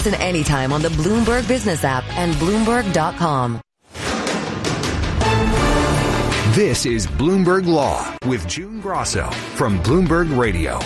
Listen anytime on the Bloomberg Business app and Bloomberg.com. This is Bloomberg Law with June Grosso from Bloomberg Radio.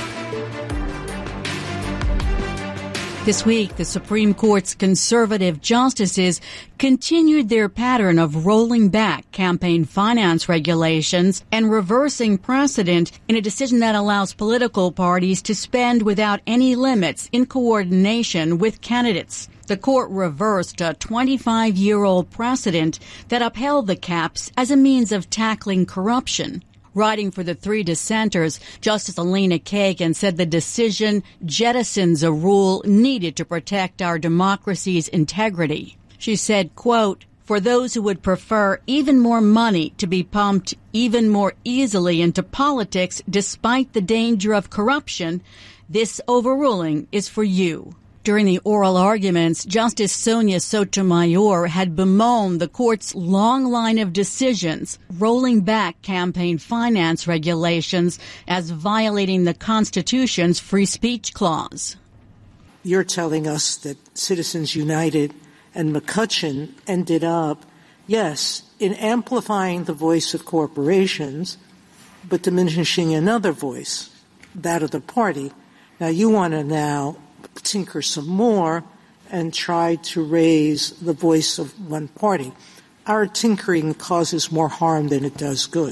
This week, the Supreme Court's conservative justices continued their pattern of rolling back campaign finance regulations and reversing precedent in a decision that allows political parties to spend without any limits in coordination with candidates. The court reversed a 25-year-old precedent that upheld the caps as a means of tackling corruption. Writing for the three dissenters, Justice Elena Kagan said the decision jettisons a rule needed to protect our democracy's integrity. She said, quote, "For those who would prefer even more money to be pumped even more easily into politics despite the danger of corruption, this overruling is for you." During the oral arguments, Justice Sonia Sotomayor had bemoaned the court's long line of decisions rolling back campaign finance regulations as violating the Constitution's free speech clause. You're telling us that Citizens United and McCutcheon ended up, yes, in amplifying the voice of corporations, but diminishing another voice, that of the party. Now, you want to now tinker some more and try to raise the voice of one party. Our tinkering causes more harm than it does good.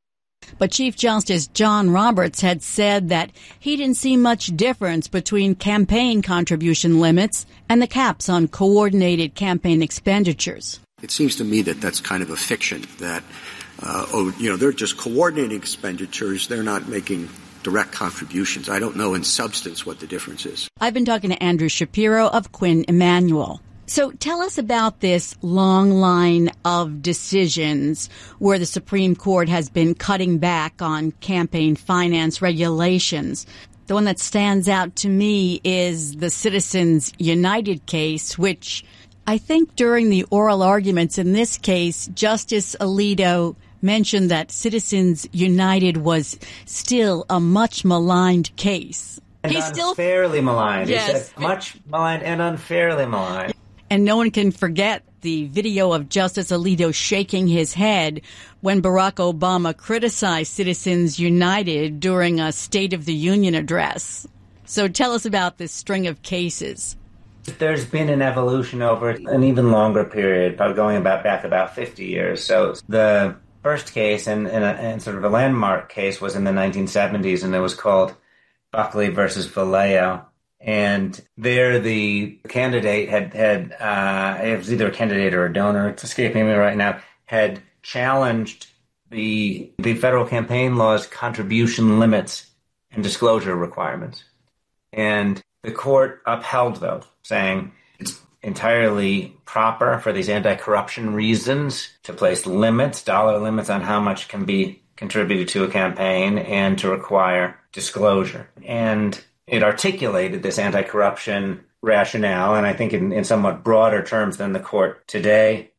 But Chief Justice John Roberts had said that he didn't see much difference between campaign contribution limits and the caps on coordinated campaign expenditures. It seems to me that that's kind of a fiction, that, they're just coordinating expenditures. They're not making direct contributions. I don't know in substance what the difference is. I've been talking to Andrew Shapiro of Quinn Emanuel. So tell us about this long line of decisions where the Supreme Court has been cutting back on campaign finance regulations. The one that stands out to me is the Citizens United case, which I think during the oral arguments in this case, Justice Alito mentioned that Citizens United was still a much maligned case. And He's still unfairly maligned. Yes. He said much maligned and unfairly maligned. And no one can forget the video of Justice Alito shaking his head when Barack Obama criticized Citizens United during a State of the Union address. So tell us about this string of cases. There's been an evolution over an even longer period, probably going back about 50 years. So the first case and sort of a landmark case was in the 1970s, and it was called Buckley versus Vallejo. And there the candidate had it was either a candidate or a donor, it's escaping me right now, had challenged the federal campaign law's contribution limits and disclosure requirements. And the court upheld those, saying it's entirely proper for these anti-corruption reasons to place limits, dollar limits on how much can be contributed to a campaign and to require disclosure. And it articulated this anti-corruption rationale, and I think in somewhat broader terms than the court today